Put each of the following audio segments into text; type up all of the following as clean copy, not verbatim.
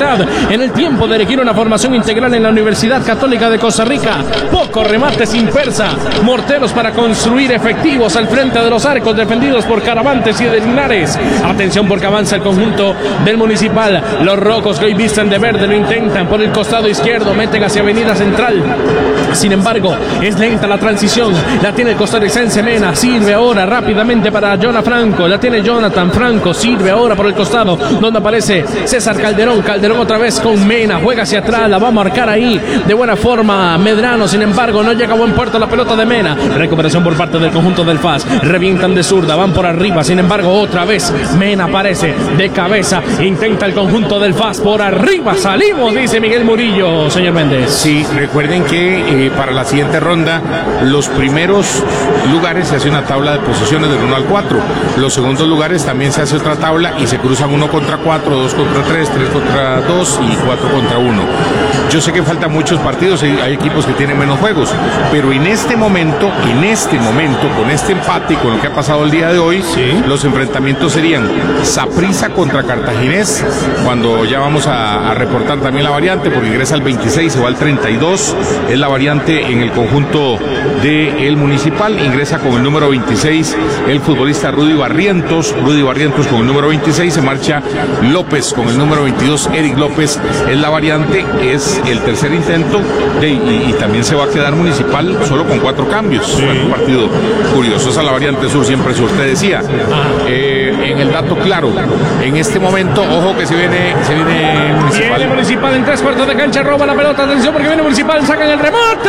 mitad en el tiempo de elegir una formación integral en la Universidad Católica de Costa Rica. Pocos remates sin persa, morteros para construir efectivos al frente de los arcos defendidos por Caravantes y de Linares. Atención porque avanza el conjunto del Municipal. Los rojos que hoy visten de verde lo intentan por el costado izquierdo, meten hacia Avenida Central. Sin embargo, es lenta la transición. La tiene el costarricense Mena. Sirve ahora rápidamente para Jonathan Franco. La tiene Jonathan Franco. Sirve ahora por el costado donde aparece César Calderón. Calderón otra vez con Mena. Juega hacia atrás. La va a marcar ahí de buena forma Medrano. Sin embargo, no llega a buen puerto la pelota de Mena. Recuperación por parte del conjunto del FAS. Revientan de zurda. Van por arriba. Sin embargo, otra vez Mena aparece de cabeza. Intenta el conjunto del FAS por arriba. Salimos, dice Miguel Murillo, señor Méndez. Sí, recuerden que para la siguiente ronda los primeros lugares se hace una tabla de posiciones del 1 al 4. Los segundos lugares también se hace otra tabla y se cruzan 1 contra 4, 2 contra 3, 3 contra 2 y 4 contra 1. Yo sé que faltan muchos partidos, hay equipos que tienen menos juegos, pero en este momento, con este empate y con lo que ha pasado el día de hoy, ¿sí? Los enfrentamientos serían Saprissa contra Cartaginés, cuando ya vamos a reportar también la variante, porque ingresa al 26, se va al 32, es la variante en el conjunto del Municipal, ingresa con el número 26 el futbolista Rudy Barrientos con el número 26, se marcha López con el número 22, Eric López es la variante, es el tercer intento y también se va a quedar Municipal solo con 4 cambios. Sí. Un partido curioso, esa es la variante sur, siempre sur, usted decía. En el dato claro, en este momento, ojo que se viene Municipal. Viene Municipal en 3/4 de cancha, roba la pelota, atención porque viene Municipal, sacan el remate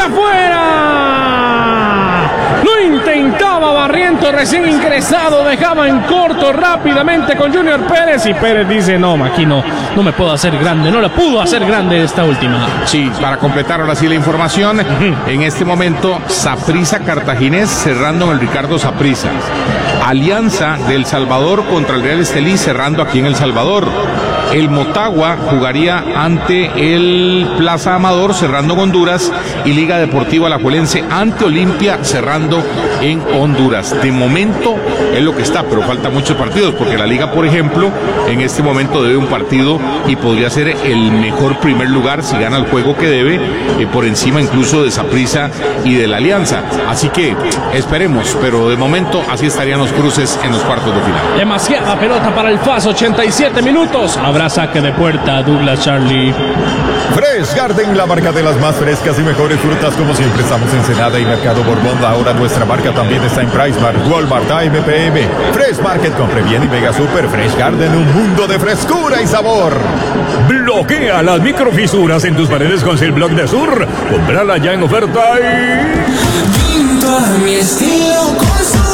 afuera. Lo intentaba Barrientos, recién ingresado, dejaba en corto rápidamente con Junior Pérez y Pérez dice, no, aquí no me puedo hacer grande, no la pudo hacer grande esta última. Sí, para completar ahora sí la información, en este momento Saprissa Cartaginés cerrando en el Ricardo Saprissa. Alianza del Salvador contra el Real Estelí cerrando aquí en El Salvador. El Motagua jugaría ante el Plaza Amador cerrando en Honduras y Liga Deportiva Alajuelense ante Olimpia cerrando en Honduras. De momento es lo que está, pero falta muchos partidos porque la Liga, por ejemplo, en este momento debe un partido y podría ser el mejor primer lugar si gana el juego que debe, por encima incluso de Saprissa y de la Alianza. Así que esperemos, pero de momento así estarían los cruces en los cuartos de final. Demasiada pelota para el FAS, 87 minutos. Habrá saque de puerta, Douglas Charlie. Fresh Garden, la marca de las más frescas y mejores frutas, como siempre estamos en Ensenada y Mercado Borbón. Ahora nuestra marca también está en PriceMart, Walmart, AMPM, Fresh Market, compre bien y Mega Super. Fresh Garden, un mundo de frescura y sabor. Bloquea las microfisuras en tus paredes con Silblock de Sur. Cómprala ya en oferta y... Pinto a mi estilo con Sur.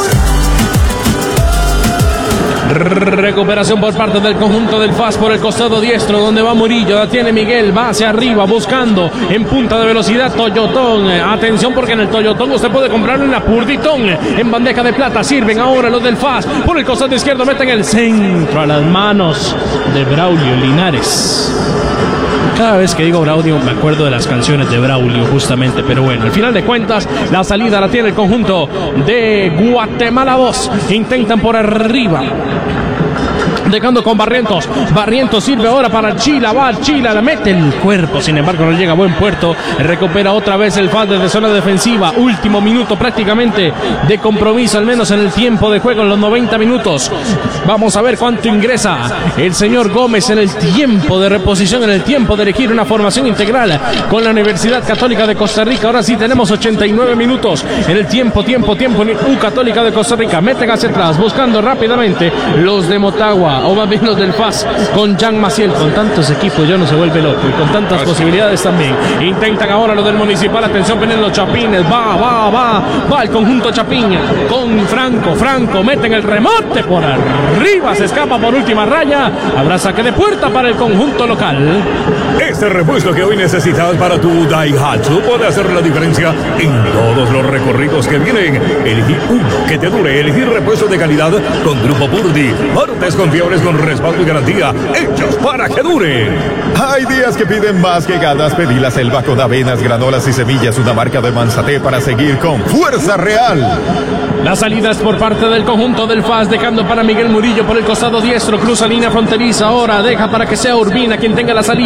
Recuperación por parte del conjunto del FAS por el costado diestro, donde va Murillo, la tiene Miguel, va hacia arriba buscando en punta de velocidad Toyotón. Atención porque en el Toyotón usted puede comprar una Purditón en bandeja de plata. Sirven ahora los del FAS por el costado izquierdo, meten el centro a las manos de Braulio Linares. Cada vez que digo Braulio me acuerdo de las canciones de Braulio justamente, pero bueno, al final de cuentas la salida la tiene el conjunto de Guatemala 2. Intentan por arriba, dejando con Barrientos. Barrientos sirve ahora para Chila, va Chila, la mete el cuerpo, sin embargo no llega a buen puerto. Recupera otra vez el FAS desde zona defensiva. Último minuto prácticamente de compromiso, al menos en el tiempo de juego, en los 90 minutos. Vamos a ver cuánto ingresa el señor Gómez en el tiempo de reposición, en el tiempo de elegir una formación integral con la Universidad Católica de Costa Rica. Ahora sí tenemos 89 minutos en el tiempo U Católica de Costa Rica. Meten hacia atrás, buscando rápidamente los de Motagua, o más bien los del FAS, con Jean Maciel. Con tantos equipos ya no se vuelve loco y con tantas posibilidades también. Intentan ahora los del Municipal, atención, vienen los Chapines, va el conjunto Chapiña con Franco, meten el remote por arriba, se escapa por última raya. Habrá saque de puerta para el conjunto local. Este repuesto que hoy necesitas para tu Daihatsu puede hacer la diferencia en todos los recorridos que vienen. Elegí uno que te dure, elegí repuesto de calidad con Grupo Purdy. Partes confiables con respaldo y garantía, hechos para que duren. Hay días que piden más que ganas. Pedí la Selva con avenas, granolas y semillas, una marca de Manzaté para seguir con fuerza real. La salida es por parte del conjunto del FAS, dejando para Miguel Murillo por el costado diestro, cruza línea fronteriza, ahora deja para que sea Urbina quien tenga la salida.